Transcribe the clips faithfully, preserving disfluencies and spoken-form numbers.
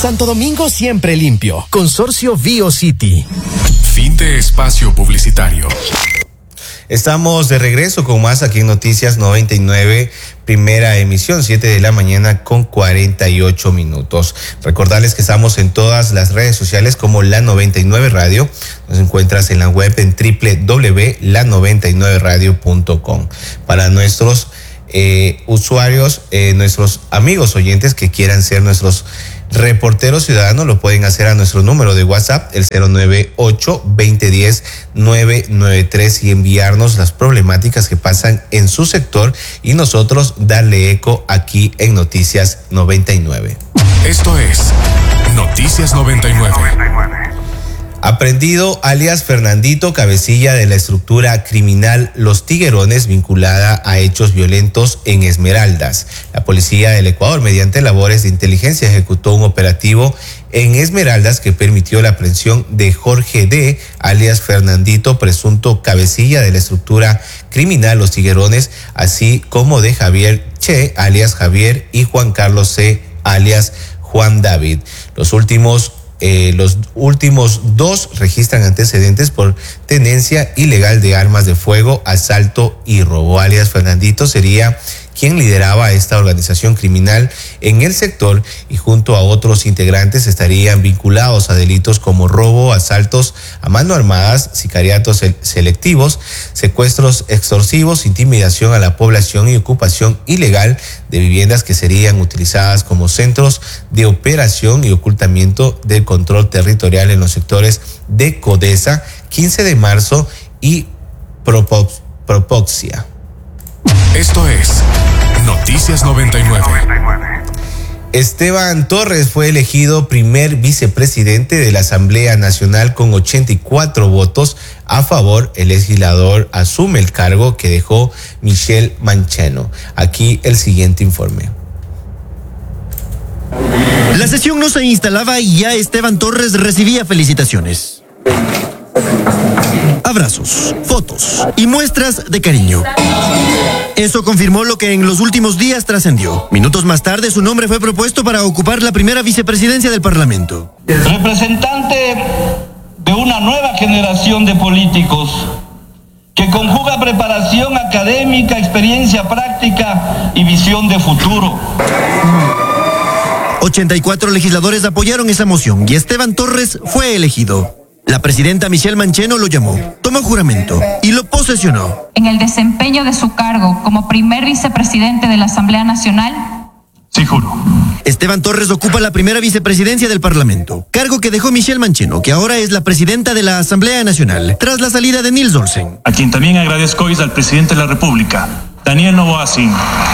Santo Domingo siempre limpio. Consorcio BioCity. Fin de espacio publicitario. Estamos de regreso con más aquí en Noticias noventa y nueve, primera emisión, siete de la mañana con cuarenta y ocho minutos. Recordarles que estamos en todas las redes sociales como La noventa y nueve Radio. Nos encuentras en la web en doble u doble u doble u punto la noventa y nueve radio punto com. Para nuestros eh, usuarios, eh, nuestros amigos oyentes que quieran ser nuestros reporteros ciudadanos, lo pueden hacer a nuestro número de WhatsApp, el cero nueve ocho, veinte diez, nueve nueve tres, y enviarnos las problemáticas que pasan en su sector y nosotros darle eco aquí en Noticias noventa y nueve. Esto es Noticias noventa y nueve. Aprendido alias Fernandito, cabecilla de la estructura criminal Los Tiguerones, vinculada a hechos violentos en Esmeraldas. La policía del Ecuador, mediante labores de inteligencia, ejecutó un operativo en Esmeraldas que permitió la aprehensión de Jorge D., alias Fernandito, presunto cabecilla de la estructura criminal Los Tiguerones, así como de Javier Che, alias Javier, y Juan Carlos C., alias Juan David. Los últimos Eh, los últimos dos registran antecedentes por tenencia ilegal de armas de fuego, asalto y robo. Alias Fernandito sería quien lideraba esta organización criminal en el sector y junto a otros integrantes estarían vinculados a delitos como robo, asaltos a mano armadas, sicariatos selectivos, secuestros extorsivos, intimidación a la población y ocupación ilegal de viviendas que serían utilizadas como centros de operación y ocultamiento del control territorial en los sectores de Codesa, quince de marzo y Propox- Propoxia. Esto es Noticias noventa y nueve. Esteban Torres fue elegido primer vicepresidente de la Asamblea Nacional con ochenta y cuatro votos a favor. El legislador asume el cargo que dejó Michelle Mancheno. Aquí el siguiente informe. La sesión no se instalaba y ya Esteban Torres recibía felicitaciones, abrazos, fotos y muestras de cariño. Eso confirmó lo que en los últimos días trascendió. Minutos más tarde, su nombre fue propuesto para ocupar la primera vicepresidencia del Parlamento. Representante de una nueva generación de políticos que conjuga preparación académica, experiencia práctica y visión de futuro. ochenta y cuatro legisladores apoyaron esa moción y Esteban Torres fue elegido. La presidenta Michelle Mancheno lo llamó, tomó juramento y lo posesionó. En el desempeño de su cargo como primer vicepresidente de la Asamblea Nacional. Sí, juro. Esteban Torres ocupa la primera vicepresidencia del Parlamento, cargo que dejó Michelle Mancheno, que ahora es la presidenta de la Asamblea Nacional, tras la salida de Nils Olsen. A quien también agradezco hoy es al presidente de la República, Daniel Noboa,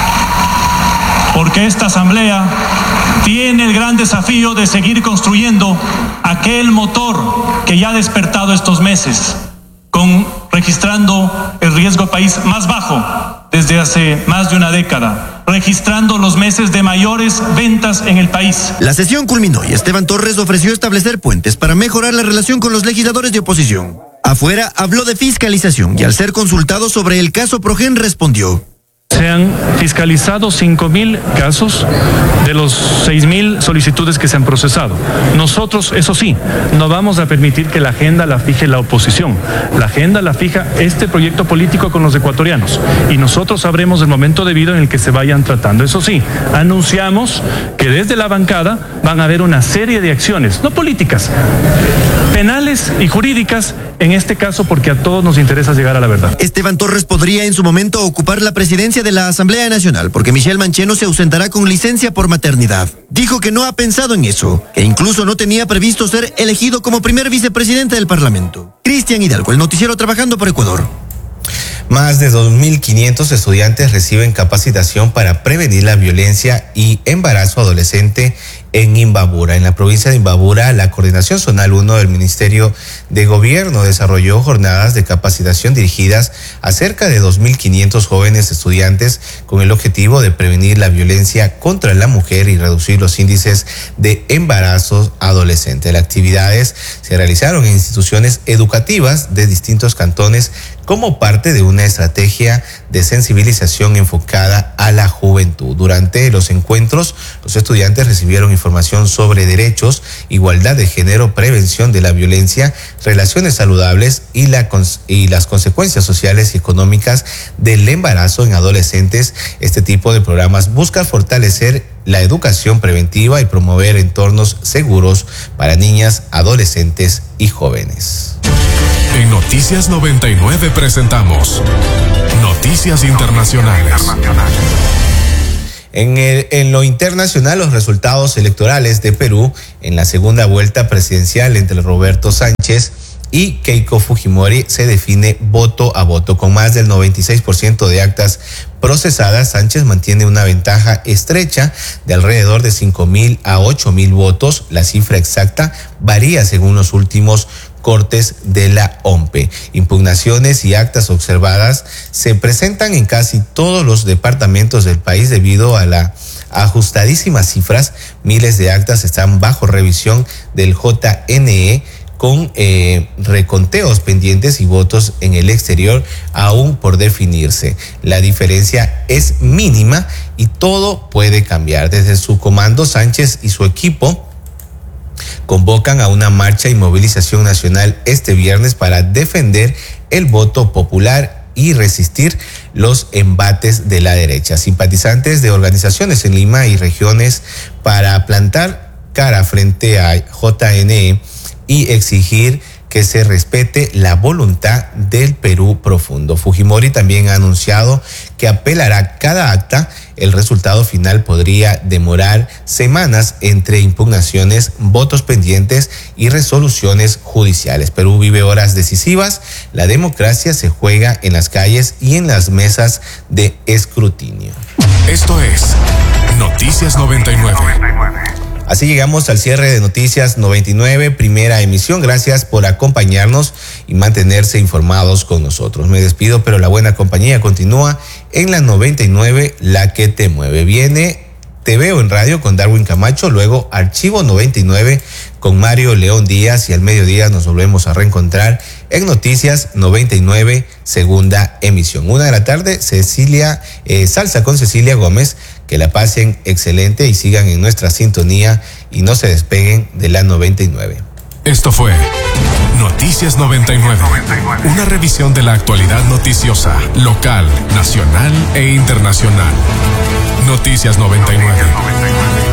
porque esta Asamblea tiene el gran desafío de seguir construyendo aquel motor que ya ha despertado estos meses, con registrando el riesgo país más bajo desde hace más de una década, registrando los meses de mayores ventas en el país. La sesión culminó y Esteban Torres ofreció establecer puentes para mejorar la relación con los legisladores de oposición. Afuera habló de fiscalización y al ser consultado sobre el caso Progen respondió: Se han fiscalizado cinco mil casos de los seis mil solicitudes que se han procesado. Nosotros, eso sí, no vamos a permitir que la agenda la fije la oposición. La agenda la fija este proyecto político con los ecuatorianos y nosotros sabremos el momento debido en el que se vayan tratando. Eso sí, anunciamos que desde la bancada van a haber una serie de acciones, no políticas, penales y jurídicas, en este caso porque a todos nos interesa llegar a la verdad. Esteban Torres podría en su momento ocupar la presidencia de la Asamblea Nacional porque Michelle Mancheno se ausentará con licencia por maternidad. Dijo que no ha pensado en eso, que incluso no tenía previsto ser elegido como primer vicepresidente del Parlamento. Cristian Hidalgo, el noticiero Trabajando por Ecuador. Más de dos mil quinientos estudiantes reciben capacitación para prevenir la violencia y embarazo adolescente en Imbabura. En la provincia de Imbabura, la Coordinación Zonal uno del Ministerio de Gobierno desarrolló jornadas de capacitación dirigidas a cerca de dos mil quinientos jóvenes estudiantes con el objetivo de prevenir la violencia contra la mujer y reducir los índices de embarazos adolescentes. Las actividades se realizaron en instituciones educativas de distintos cantones como parte de una estrategia de sensibilización enfocada a la juventud. Durante los encuentros, los estudiantes recibieron información sobre derechos, igualdad de género, prevención de la violencia, relaciones saludables y, la, y las consecuencias sociales y económicas del embarazo en adolescentes. Este tipo de programas busca fortalecer la educación preventiva y promover entornos seguros para niñas, adolescentes y jóvenes. En Noticias noventa y nueve presentamos Noticias Internacionales. En, el, en lo internacional, los resultados electorales de Perú en la segunda vuelta presidencial entre Roberto Sánchez y Keiko Fujimori se define voto a voto. Con más del noventa y seis por ciento de actas procesadas, Sánchez mantiene una ventaja estrecha de alrededor de cinco mil a ocho mil votos. La cifra exacta varía según los últimos cortes de la O M P E. Impugnaciones y actas observadas se presentan en casi todos los departamentos del país debido a la ajustadísimas cifras. Miles de actas están bajo revisión del J N E con eh, reconteos pendientes y votos en el exterior aún por definirse. La diferencia es mínima y todo puede cambiar. Desde su comando, Sánchez y su equipo convocan a una marcha y movilización nacional este viernes para defender el voto popular y resistir los embates de la derecha. Simpatizantes de organizaciones en Lima y regiones para plantar cara frente a J N E y exigir que se respete la voluntad del Perú profundo. Fujimori también ha anunciado que apelará cada acta. El resultado final podría demorar semanas entre impugnaciones, votos pendientes y resoluciones judiciales. Perú vive horas decisivas. La democracia se juega en las calles y en las mesas de escrutinio. Esto es Noticias noventa y nueve. Así llegamos al cierre de Noticias noventa y nueve, primera emisión. Gracias por acompañarnos y mantenerse informados con nosotros. Me despido, pero la buena compañía continúa en la noventa y nueve, la que te mueve. Viene Te Veo en Radio con Darwin Camacho, luego Archivo noventa y nueve con Mario León Díaz y al mediodía nos volvemos a reencontrar en Noticias noventa y nueve, segunda emisión. Una de la tarde, Cecilia, eh, Salsa con Cecilia Gómez. Que la pasen excelente y sigan en nuestra sintonía y no se despeguen de la noventa y nueve. Esto fue Noticias noventa y nueve, una revisión de la actualidad noticiosa, local, nacional e internacional. Noticias noventa y nueve.